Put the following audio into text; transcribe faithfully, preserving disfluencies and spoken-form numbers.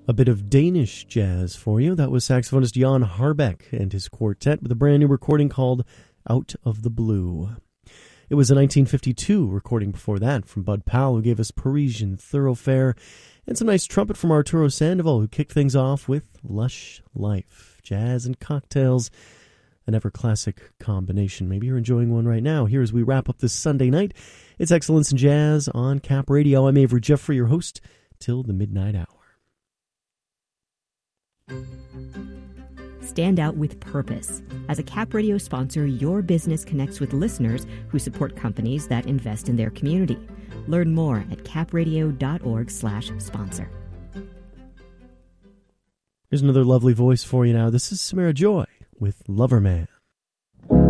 A bit of Danish jazz for you. That was saxophonist Jan Harbeck and his quartet with a brand new recording called Out of the Blue. It was a nineteen fifty-two recording before that from Bud Powell, who gave us Parisian Thoroughfare, and some nice trumpet from Arturo Sandoval, who kicked things off with Lush Life. Jazz and cocktails, an ever-classic combination. Maybe you're enjoying one right now. Here as we wrap up this Sunday night, it's Excellence in Jazz on Cap Radio. I'm Avery Jeffrey, your host, till the midnight hour. Stand out with purpose. As a Cap Radio sponsor, your business connects with listeners who support companies that invest in their community. Learn more at capradio.org slash sponsor. Here's another lovely voice for you now. This is Samara Joy with Loverman.